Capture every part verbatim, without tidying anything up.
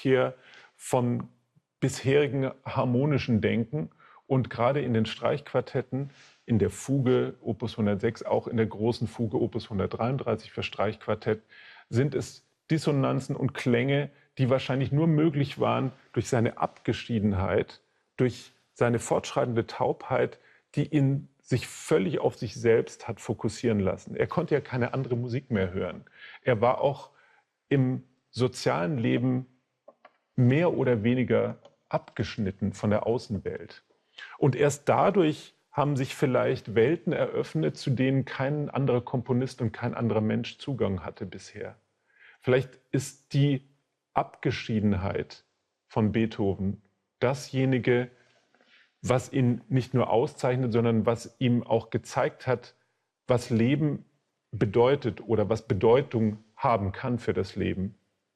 Abkehr von bisherigen harmonischen Denken. Und gerade in den Streichquartetten, in der Fuge Opus hundertsechs, auch in der großen Fuge Opus hundertdreiunddreißig für Streichquartett, sind es Dissonanzen und Klänge, die wahrscheinlich nur möglich waren durch seine Abgeschiedenheit, durch seine fortschreitende Taubheit, die ihn sich völlig auf sich selbst hat fokussieren lassen. Er konnte ja keine andere Musik mehr hören. Er war auch im sozialen Leben mehr oder weniger abgeschnitten von der Außenwelt. Und erst dadurch haben sich vielleicht Welten eröffnet, zu denen kein anderer Komponist und kein anderer Mensch Zugang hatte bisher. Vielleicht ist die Abgeschiedenheit von Beethoven dasjenige, was ihn nicht nur auszeichnet, sondern was ihm auch gezeigt hat, was Leben bedeutet oder was Bedeutung haben kann für das Leben.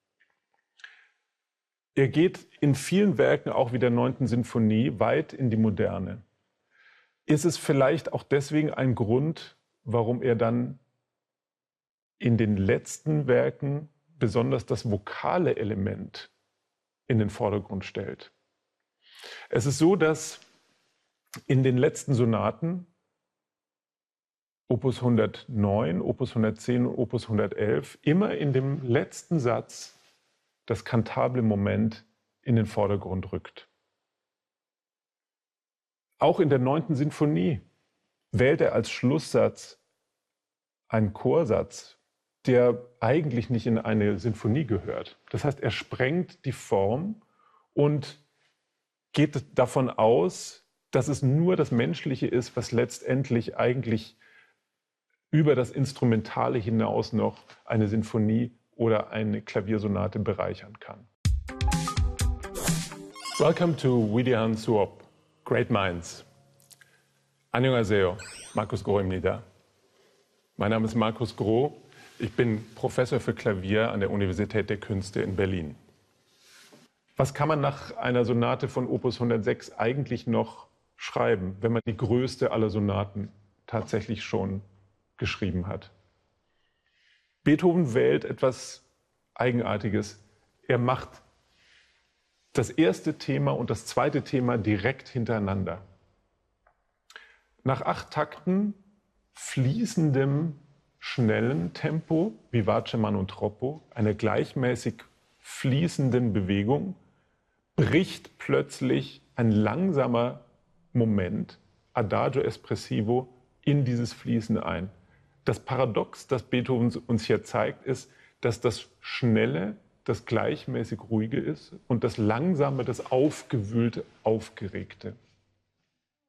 Er geht in vielen Werken, auch wie der neunten Sinfonie, weit in die Moderne. Ist es vielleicht auch deswegen ein Grund, warum er dann in den letzten Werken besonders das vokale Element in den Vordergrund stellt? Es ist so, dass in den letzten Sonaten, Opus hundertneun, Opus hundertzehn und Opus hundertelf, immer in dem letzten Satz das kantable Moment in den Vordergrund rückt. Auch in der neunten Sinfonie wählt er als Schlusssatz einen Chorsatz, der eigentlich nicht in eine Sinfonie gehört. Das heißt, er sprengt die Form und geht davon aus, dass es nur das Menschliche ist, was letztendlich eigentlich über das Instrumentale hinaus noch eine Sinfonie oder eine Klaviersonate bereichern kann. Welcome to Widian Suop, Great Minds. Annyeonghaseyo, Markus Groh-Imnida. Mein Name ist Markus Groh. Ich bin Professor für Klavier an der Universität der Künste in Berlin. Was kann man nach einer Sonate von Opus hundertsechs eigentlich noch schreiben, wenn man die größte aller Sonaten tatsächlich schon geschrieben hat? Beethoven wählt etwas Eigenartiges. Er macht das erste Thema und das zweite Thema direkt hintereinander. Nach acht Takten fließendem, schnellen Tempo, vivace man und troppo, einer gleichmäßig fließenden Bewegung, bricht plötzlich ein langsamer Moment, Adagio espressivo, in dieses Fließen ein. Das Paradox, das Beethoven uns hier zeigt, ist, dass das Schnelle das gleichmäßig Ruhige ist und das Langsame das Aufgewühlte, Aufgeregte.